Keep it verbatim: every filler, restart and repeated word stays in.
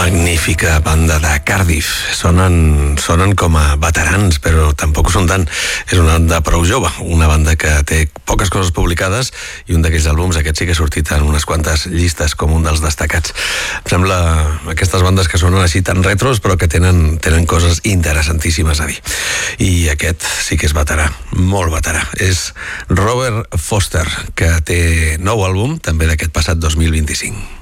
magnífica banda de Cardiff. Sonen, sonen com a veterans, però tampoc són tant. És una banda prou jove, una banda que té poques coses publicades i un d'aquells àlbums, aquest sí que ha sortit en unes quantes llistes com un dels destacats. Em sembla aquestes bandes que sonen així tan retros però que tenen, tenen coses interessantíssimes a dir. I aquest sí que és veterà, molt veterà. És Robert Foster, que té nou àlbum, també d'aquest passat dos mil vint-i-cinc.